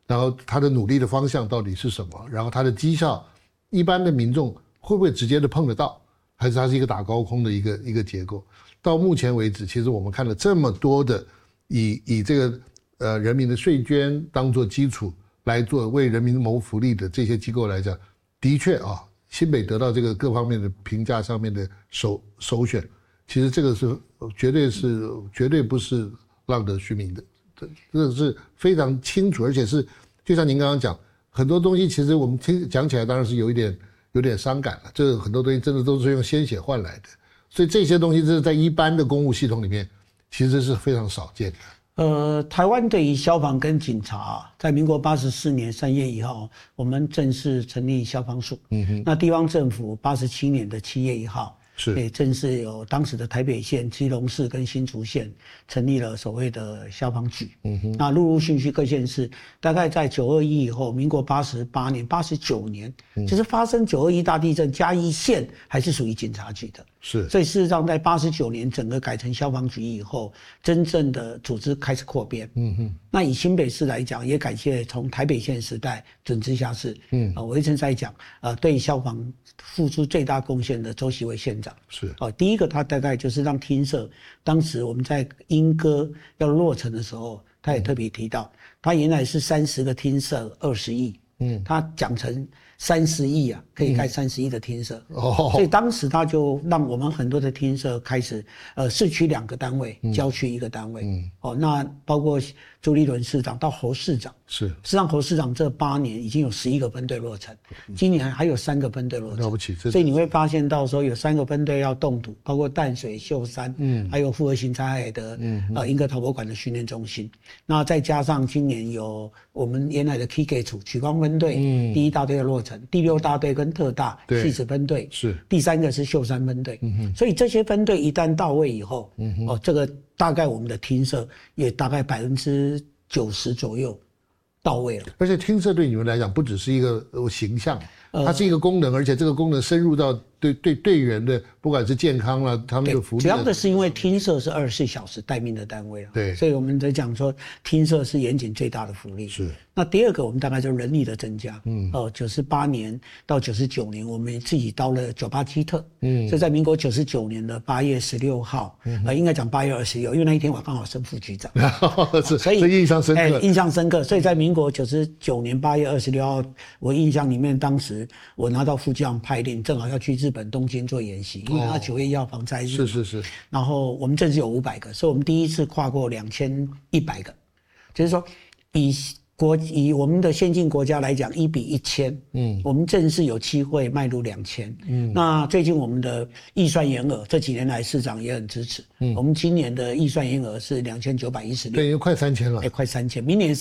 然后他的努力的方向到底是什么，然后他的绩效，一般的民众会不会直接的碰得到，还是它是一个打高空的一个结构？到目前为止，其实我们看了这么多的以这个人民的税捐当做基础来做为人民谋福利的这些机构来讲，的确啊，新北得到这个各方面的评价上面的首选，其实这个是绝对不是浪得虚名的，这个是非常清楚，而且是就像您刚刚讲，很多东西其实我们讲起来当然是有点伤感了，这很多东西真的都是用鲜血换来的，所以这些东西是在一般的公务系统里面其实是非常少见的。 台湾对于消防跟警察，在民国84年3月1号，我们正式成立消防署。那地方政府87年的7月1号，也正式有当时的台北县、基隆市跟新竹县成立了所谓的消防局。那陆陆续续各县市，大概在921以后，民国88年、89年，就是发生921大地震，嘉义县还是属于警察局的。所以事实上，在89年整个改成消防局以后，真正的组织开始扩编。那以新北市来讲，也感谢从台北县时代准直辖市，我一直在讲，对消防付出最大贡献的周锡伟县长。第一个他大概就是让厅舍，当时我们在莺歌要落成的时候，他也特别提到，他原来是30个厅舍20亿，他讲成30亿啊，可以盖30亿的厅舍，所以当时他就让我们很多的厅舍开始，市区2个单位，郊区1个单位，那包括朱立伦市长到侯市长，事实上侯市长这8年已经有11个分队落成，今年还有3个分队落成，了不起，所以你会发现到说有3个分队要动土，包括淡水、秀山，还有复合型灾害的英歌陶博馆的训练中心，那再加上今年有我们原来的 KK 处取光分队，第1大队的落成。第6大队跟特大戏子分队，第3个是秀山分队，所以这些分队一旦到位以后，这个大概我们的厅舍也大概90%左右到位了。 而且厅舍对你们来讲不只是一个形象，它是一个功能，而且这个功能深入到对队员的不管是健康啦，他们的福利。 主要的是因为厅舍是24小时待命的单位了，所以我们在讲说厅舍是严谨最大的福利。那第2个我们大概就人力的增加，98年到99年我们自己到了987特，所以在民国99年的8月16号，应该讲8月26，因为那一天我刚好升副局长， 所以印象深刻， 印象深刻。所以在民国99年8月26号，我印象里面当时我拿到副局长派令，正好要去日本东京做演习，因为他9月1号防灾日，然后我们这次有500个，所以我们第一次跨过2100个，就是说以我们的先进国家来讲，1比1000，我们正式有机会迈入2000。那最近我们的预算员额，这几年来市长也很支持，我们今年的预算员额是2916， 对，快3000了， 快3000，明年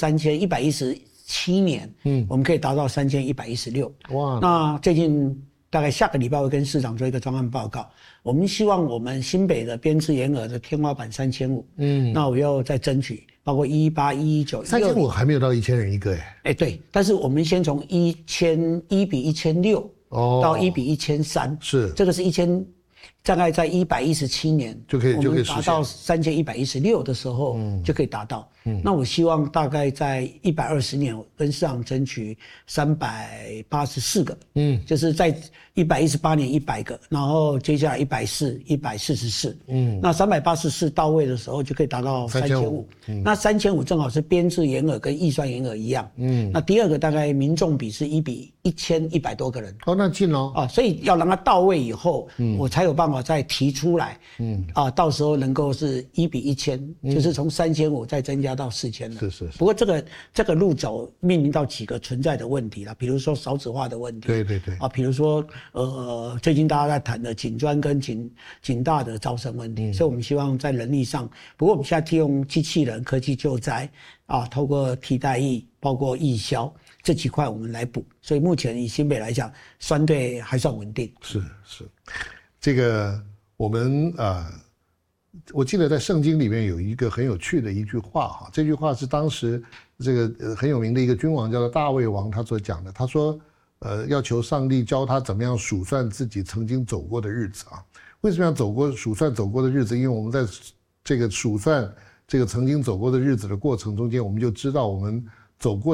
3117年，我们可以达到3116。哇！那最近大概下个礼拜会跟市长做一个专案报告，我们希望我们新北的编制员额的天花板3500，那我要再争取。包括118、119、 3500还没有到1000人一个对，但是我们先从1比1600到1比1300，这个是1000，大概在117年就可以达到3116的时候就可以达到。那我希望大概在120年跟市长争取384个，就是在118年100个，然后接下来144，那384到位的时候就可以达到3500，那3500正好是编制员额跟预算员额一样，那第2个大概民众比是1比1100多个人， 那近哦， 所以要让它到位以后，我才有办法再提出来，到时候能够是1比1000，就是从3500再增加到4000了。不过这个路走面临到几个存在的问题啦，比如说少子化的问题，比如说最近大家在谈的警专跟警大的招生问题，所以我们希望在人力上，不过我们现在利用机器人、科技救灾透过替代役，包括义消这几块我们来补，所以目前以新北来讲，相对还算稳定。 是，这个我们我记得在圣经里面有一个很有趣的一句话哈，这句话是当时这个很有名的一个君王叫做大卫王他所讲的，他说要求上帝教他怎么样数算自己曾经走过的日子啊。为什么要数算走过的日子？因为我们在这个数算这个曾经走过的日子的过程中间，我们就知道我们走过